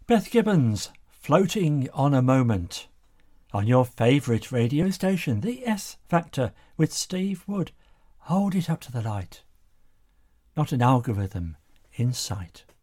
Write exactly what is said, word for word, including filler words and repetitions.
Beth Gibbons, Floating on a Moment, on your favourite radio station, The S Factor with Steve Wood. Hold it up to the light. Not an algorithm in sight.